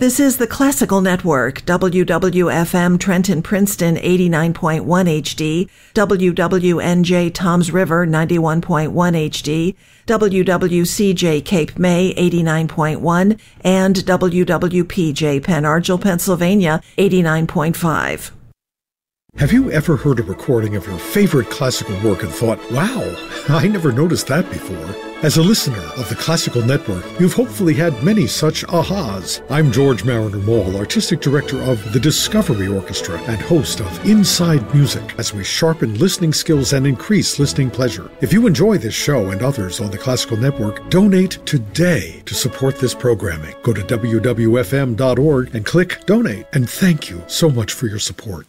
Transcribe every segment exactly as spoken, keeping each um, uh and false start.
This is the Classical Network, W W F M Trenton Princeton eighty-nine point one H D, W W N J Toms River ninety-one point one H D, W W C J Cape May eighty-nine point one, and W W P J Penn Argyl, Pennsylvania eighty-nine point five. Have you ever heard a recording of your favorite classical work and thought, wow, I never noticed that before? As a listener of the Classical Network, you've hopefully had many such ahas. I'm George Mariner Mall, Artistic Director of the Discovery Orchestra and host of Inside Music, as we sharpen listening skills and increase listening pleasure. If you enjoy this show and others on the Classical Network, donate today to support this programming. Go to W W F M dot org and click Donate. And thank you so much for your support.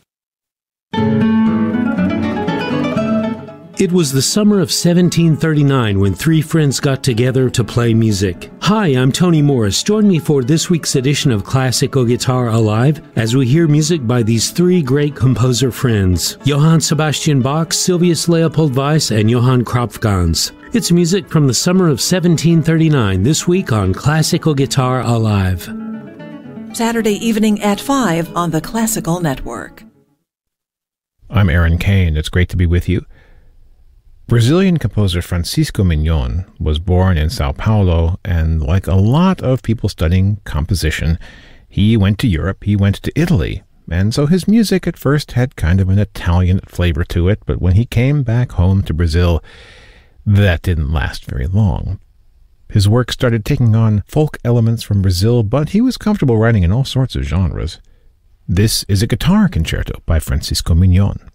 It was the summer of seventeen thirty-nine when three friends got together to play music. Hi, I'm Tony Morris. Join me for this week's edition of Classical Guitar Alive as we hear music by these three great composer friends, Johann Sebastian Bach, Sylvius Leopold Weiss, and Johann Kropfgans. It's music from the summer of seventeen thirty-nine this week on Classical Guitar Alive. Saturday evening at five on the Classical Network. I'm Aaron Kane. It's great to be with you. Brazilian composer Francisco Mignon was born in Sao Paulo, and like a lot of people studying composition, he went to Europe, he went to Italy, and so his music at first had kind of an Italian flavor to it, but when he came back home to Brazil, that didn't last very long. His work started taking on folk elements from Brazil, but he was comfortable writing in all sorts of genres. This is a guitar concerto by Francisco Mignon.